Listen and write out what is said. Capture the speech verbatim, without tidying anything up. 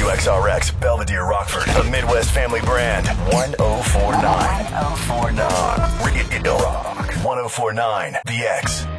W X R X, Belvedere, Rockford, the Midwest family brand. one oh four point nine. one oh four point nine. Radio Rock. one oh four point nine. The X.